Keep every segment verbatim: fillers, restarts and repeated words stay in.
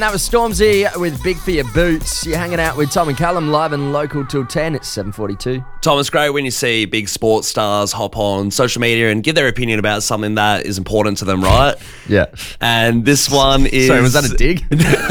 That was Stormzy with Big for Your Boots. You're hanging out with Tom and Callum live and local till ten. It's seven forty-two. Tom, it's great when you see big sports stars hop on social media and give their opinion about something that is important to them, right? Yeah. And this one is... Sorry, was that a dig?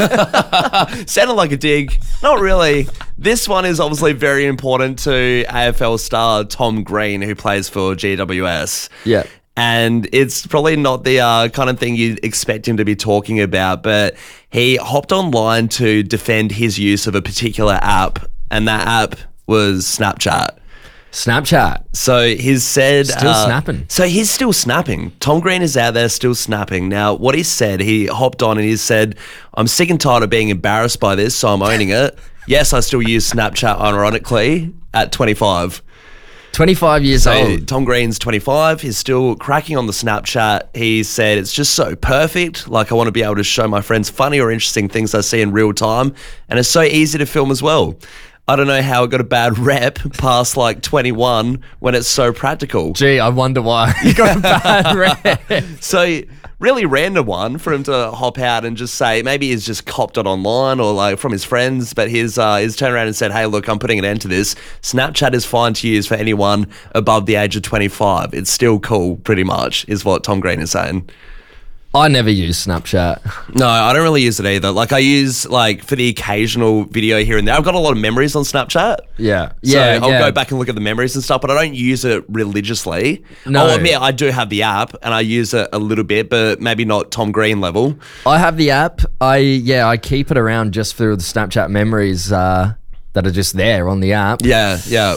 Sounded like a dig. Not really. This one is obviously very important to A F L star Tom Green, who plays for G W S. Yeah. And it's probably not the uh, kind of thing you'd expect him to be talking about, but he hopped online to defend his use of a particular app, and that app was Snapchat. Snapchat. So he's said... Still uh, snapping. So he's still snapping. Tom Green is out there still snapping. Now, what he said, he hopped on and he said, I'm sick and tired of being embarrassed by this, so I'm owning it. Yes, I still use Snapchat ironically at twenty-five. twenty-five years So old. Tom Green's twenty-five. He's still cracking on the Snapchat. He said, it's just so perfect. Like, I want to be able to show my friends funny or interesting things I see in real time. And it's so easy to film as well. I don't know how it got a bad rep past like twenty-one when it's so practical. Gee, I wonder why you got a bad rep. So really random one for him to hop out and just say, maybe he's just copped it online or like from his friends, but he's, uh, he's turned around and said, hey, look, I'm putting an end to this. Snapchat is fine to use for anyone above the age of twenty-five. It's still cool, pretty much, is what Tom Green is saying. I never use Snapchat. No, I don't really use it either. Like, I use, like, for the occasional video here and there. I've got a lot of memories on Snapchat. Yeah. So Yeah. I'll yeah. go back and look at the memories and stuff, but I don't use it religiously. No. I'll admit, I do have the app and I use it a little bit, but maybe not Tom Green level. I have the app. I yeah, I keep it around just for the Snapchat memories uh, that are just there on the app. Yeah, yeah.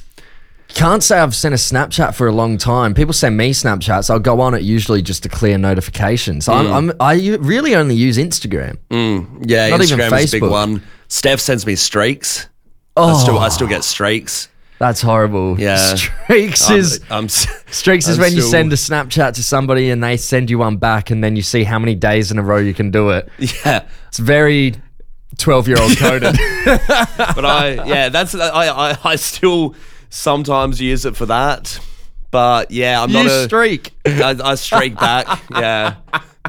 Can't say I've sent a Snapchat for a long time. People send me Snapchats. I'll go on it usually just to clear notifications. I'm, I'm, I u- really only use Instagram. Mm, yeah, Not even Instagram is a big Facebook. one. Steph sends me streaks. Oh, I still, I still get streaks. that's horrible. Yeah. Streaks I'm- is I'm s- streaks is I'm when you still- send a Snapchat to somebody and they send you one back, and then you see how many days in a row you can do it. Yeah. It's very twelve-year-old coded. But I, yeah, that's, I, I, I still sometimes use it for that. But yeah, I'm You not a... streak. I, I streak back, yeah.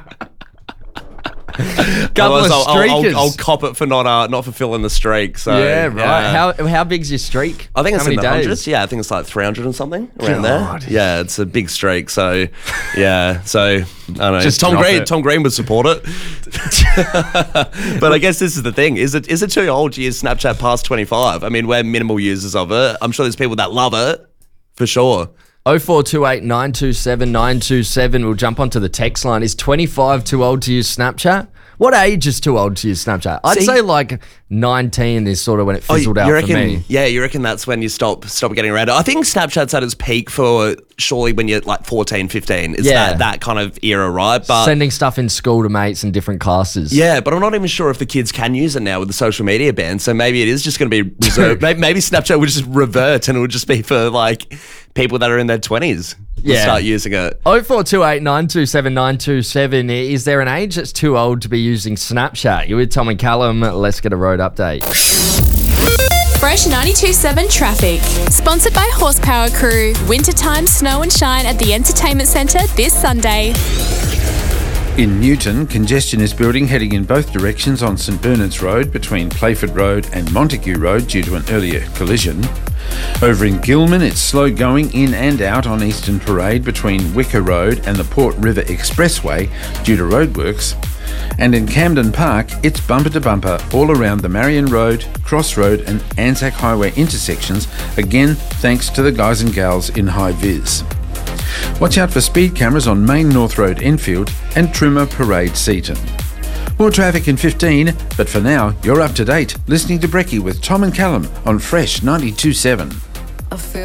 Couple of Otherwise, I'll, I'll, streakers. I'll, I'll cop it for not uh, not fulfilling the streak. So yeah, right. yeah. How how big's your streak? I think it's how in many the days? hundreds. Yeah, I think it's like three hundred and something around God. there. Yeah, it's a big streak. So yeah, so I don't know. Just Tom drop Green, it. Tom Green would support it. But I guess this is the thing: is it is it too old to use Snapchat past twenty-five? I mean, we're minimal users of it. I'm sure there's people that love it for sure. oh four two eight nine two seven nine two seven. We'll jump onto the text line. Is twenty-five too old to use Snapchat? What age is too old to use Snapchat? I'd See- say like nineteen is sort of when it fizzled you out reckon, for me. Yeah, you reckon that's when you stop stop getting around it. I think Snapchat's at its peak for surely when you're like fourteen, fifteen. It's Yeah. that, that kind of era, right? But Sending stuff in school to mates in different classes. yeah, but I'm not even sure if the kids can use it now with the social media ban. So maybe it is just going to be reserved. maybe, maybe Snapchat would just revert and it would just be for like people that are in their twenties to Yeah. start using it. oh four two eight nine two seven nine two seven. Is there an age that's too old to be using Snapchat? You're with Tom and Callum. Let's get a road update. Fresh ninety-two point seven traffic. Sponsored by Horsepower Crew. Wintertime snow and shine at the Entertainment Centre this Sunday. In Newton, congestion is building heading in both directions on St Bernard's Road between Playford Road and Montague Road due to an earlier collision. Over in Gilman, it's slow going in and out on Eastern Parade between Wicker Road and the Port River Expressway due to roadworks. And in Camden Park, it's bumper to bumper all around the Marion Road, Cross Road and Anzac Highway intersections, again thanks to the guys and gals in high vis. Watch out for speed cameras on Main North Road Enfield and Trimmer Parade Seaton. More traffic in fifteen, but for now, you're up to date listening to Brekkie with Tom and Callum on Fresh ninety-two point seven. I feel